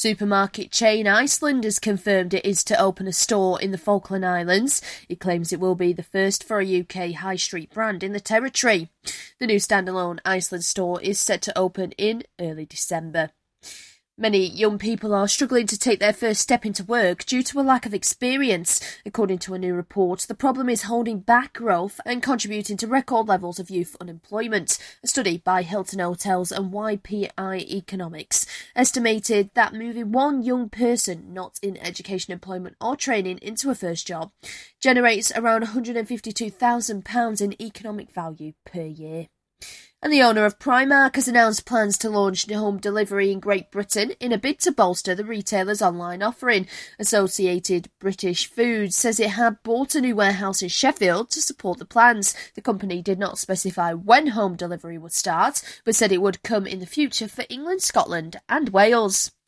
Supermarket chain Iceland has confirmed it is to open a store in the Falkland Islands. It claims it will be the first for a UK high street brand in the territory. The new standalone Iceland store is set to open in early December. Many young people are struggling to take their first step into work due to a lack of experience. According to a new report, the problem is holding back growth and contributing to record levels of youth unemployment. A study by Hilton Hotels and YPI Economics estimated that moving one young person not in education, employment or training into a first job generates around £152,000 in economic value per year. And the owner of Primark has announced plans to launch home delivery in Great Britain in a bid to bolster the retailer's online offering. Associated British Foods says it had bought a new warehouse in Sheffield to support the plans. The company did not specify when home delivery would start, but said it would come in the future for England, Scotland and Wales.